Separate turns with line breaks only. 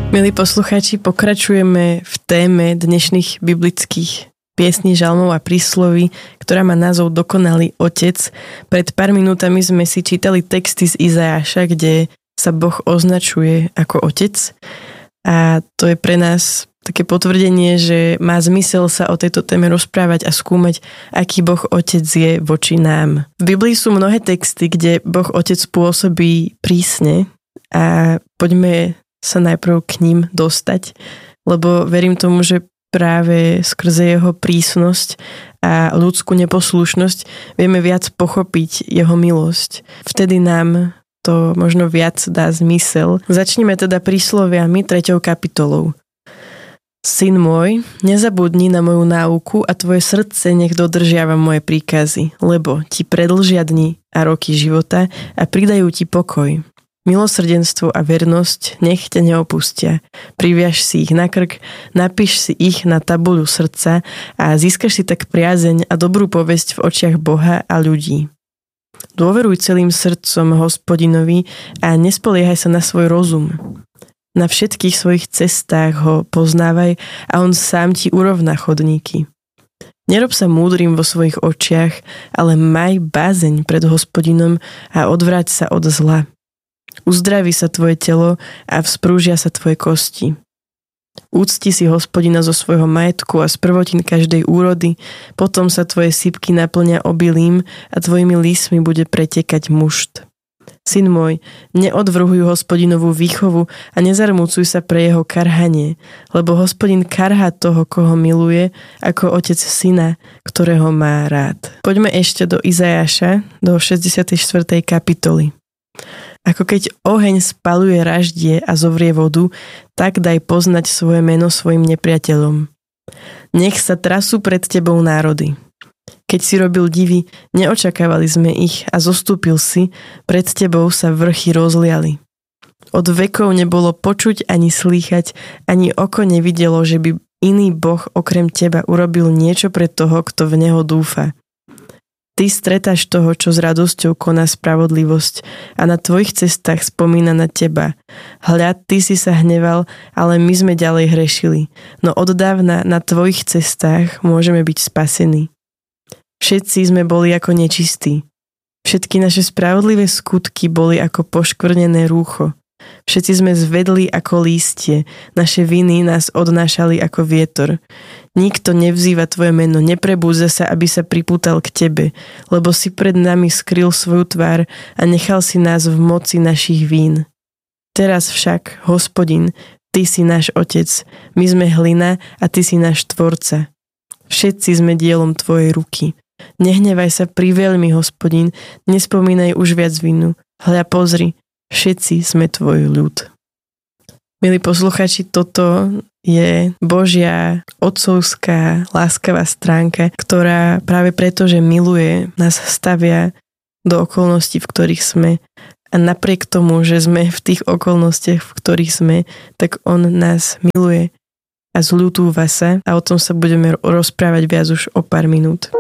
Milí poslucháči, pokračujeme v téme dnešných biblických piesní, žalmov a prísloví, ktorá má názov Dokonalý otec. Pred pár minútami sme si čítali texty z Izajáša, kde sa Boh označuje ako otec. A to je pre nás také potvrdenie, že má zmysel sa o tejto téme rozprávať a skúmať, aký Boh otec je voči nám. V Biblii sú mnohé texty, kde Boh otec pôsobí prísne a poďme sa najprv k ním dostať, lebo verím tomu, že práve skrze jeho prísnosť a ľudskú neposlušnosť vieme viac pochopiť jeho milosť. Vtedy nám to možno viac dá zmysel. Začneme teda prísloviami 3. kapitolou. Syn môj, nezabudni na moju náuku a tvoje srdce nech dodržiava moje príkazy, lebo ti predlžia dni a roky života a pridajú ti pokoj. Milosrdenstvo a vernosť nech ťa neopustia. Priviaž si ich na krk, napíš si ich na tabuľu srdca a získaš si tak priazeň a dobrú povesť v očiach Boha a ľudí. Dôveruj celým srdcom Hospodinovi a nespoliehaj sa na svoj rozum. Na všetkých svojich cestách ho poznávaj a on sám ti urovná chodníky. Nerob sa múdrym vo svojich očiach, ale maj bázeň pred Hospodinom a odvráť sa od zla. Uzdraví sa tvoje telo a vzprúžia sa tvoje kosti. Úcti si Hospodina zo svojho majetku a z prvotín každej úrody, potom sa tvoje sypky naplňa obilím a tvojimi lísmi bude pretekať mušt. Syn môj, neodvrhuj Hospodinovú výchovu a nezarmúcuj sa pre jeho karhanie, lebo Hospodin karhá toho, koho miluje, ako otec syna, ktorého má rád. Poďme ešte do Izajáša, do 64. kapitoly. Ako keď oheň spaluje raždie a zovrie vodu, tak daj poznať svoje meno svojim nepriateľom. Nech sa trasú pred tebou národy. Keď si robil divy, neočakávali sme ich a zostúpil si, pred tebou sa vrchy rozliali. Od vekov nebolo počuť ani slýchať, ani oko nevidelo, že by iný boh okrem teba urobil niečo pre toho, kto v neho dúfa. Ty stretáš toho, čo s radosťou koná spravodlivosť a na tvojich cestách spomína na teba. Hľad, ty si sa hneval, ale my sme ďalej hrešili, no oddávna na tvojich cestách môžeme byť spasení. Všetci sme boli ako nečistí. Všetky naše spravodlivé skutky boli ako poškvrnené rúcho. Všetci sme zvedli ako lístie, naše viny nás odnášali ako vietor. Nikto nevzýva tvoje meno, neprebúdza sa, aby sa pripútal k tebe, lebo si pred nami skryl svoju tvár a nechal si nás v moci našich vín. Teraz však, Hospodin, ty si náš otec, my sme hlina a ty si náš tvorca. Všetci sme dielom tvojej ruky. Nehnevaj sa priveľmi, Hospodin, nespomínaj už viac vinu. Hľa pozri, všetci sme tvoj ľud. Milí posluchači, toto je Božia otcovská láskavá stránka, ktorá práve preto, že miluje, nás stavia do okolností, v ktorých sme. A napriek tomu, že sme v tých okolnostiach, v ktorých sme, tak on nás miluje a zľutúva sa. A o tom sa budeme rozprávať viac už o pár minút.